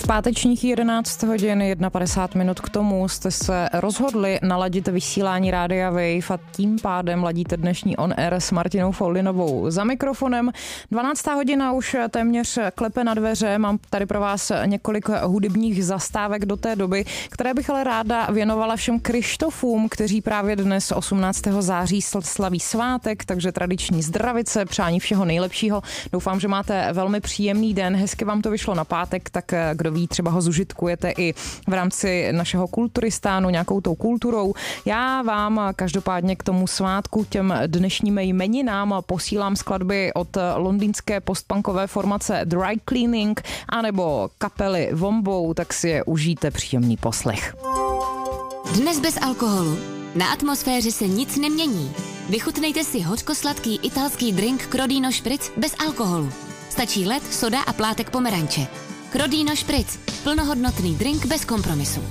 V pátečních 11 hodin 51 k tomu jste se rozhodli naladit vysílání Rádia Wave a tím pádem ladíte dnešní On Air s Martinou Foldinovou za mikrofonem. 12. hodina už téměř klepe na dveře. Mám tady pro vás několik hudebních zastávek do té doby, které bych ale ráda věnovala všem Krištofům, kteří právě dnes 18. září slaví svátek, takže tradiční zdravice, přání všeho nejlepšího. Doufám, že máte velmi příjemný den, hezky vám to vyšlo na pátek, tak kdo ví, třeba ho zužitkujete i v rámci našeho kulturistánu, nějakou tou kulturou. Já vám každopádně k tomu svátku, těm dnešním jmeninám posílám skladby od londýnské postpunkové formace Dry Cleaning anebo kapely Wombou, tak si je užijte, příjemný poslech. Dnes bez alkoholu. Na atmosféře se nic nemění. Vychutnejte si hořkosladký italský drink Crodino Spritz bez alkoholu. Stačí led, soda a plátek pomeranče. Crodino Spritz. Plnohodnotný drink bez kompromisů.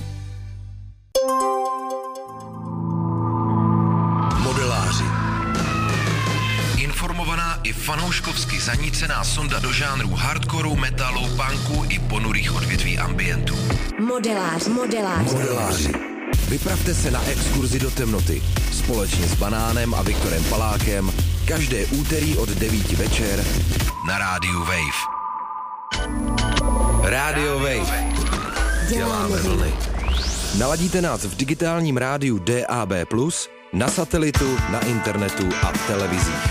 Modeláři. Informovaná i fanouškovsky zanícená sonda do žánrů hardcoreu, metalu, punku i ponurých odvětví ambientu. Modeláři. Vypravte se na exkurzi do temnoty společně s Banánem a Viktorem Palákem každé úterý od 9 večer na rádiu Wave. Radio Wave. Děláme vlny. Naladíte nás v digitálním rádiu DAB+, na satelitu, na internetu a v televizích.